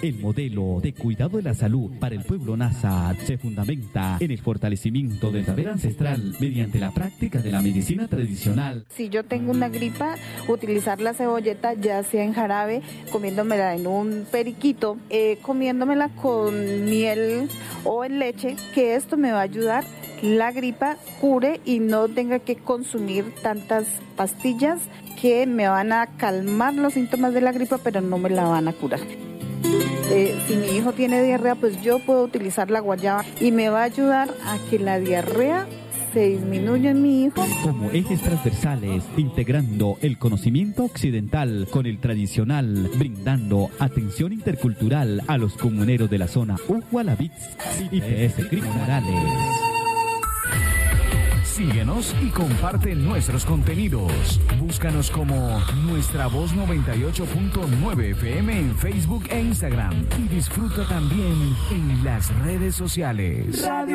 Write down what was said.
El modelo de cuidado de la salud para el pueblo Nasa se fundamenta en el fortalecimiento del saber ancestral mediante la práctica de la medicina tradicional. Si yo tengo una gripa, utilizar la cebolleta ya sea en jarabe, comiéndomela en un periquito, comiéndomela con miel o en leche, que esto me va a ayudar la gripa cure y no tenga que consumir tantas pastillas que me van a calmar los síntomas de la gripa, pero no me la van a curar. Si mi hijo tiene diarrea, pues yo puedo utilizar la guayaba y me va a ayudar a que la diarrea se disminuya en mi hijo. Como ejes transversales, integrando el conocimiento occidental con el tradicional, brindando atención intercultural a los comuneros de la zona Uhualabits y PS Cris Morales. Síguenos y comparte nuestros contenidos. Búscanos como Nuestra Voz 98.9 FM en Facebook e Instagram. Y disfruta también en las redes sociales.